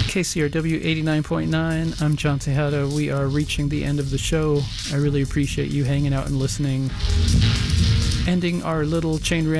KCRW 89.9. I'm John Tejada. We are reaching the end of the show. I really appreciate you hanging out and listening. Ending our little chain reaction